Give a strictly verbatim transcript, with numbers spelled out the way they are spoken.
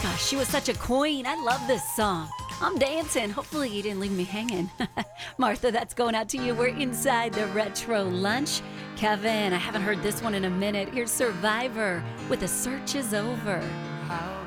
Gosh, she was such a queen. I love this song. I'm dancing. Hopefully you didn't leave me hanging. Martha, that's going out to you. We're inside the Retro Lunch. Kevin, I haven't heard this one in a minute. Here's Survivor with The Search Is Over.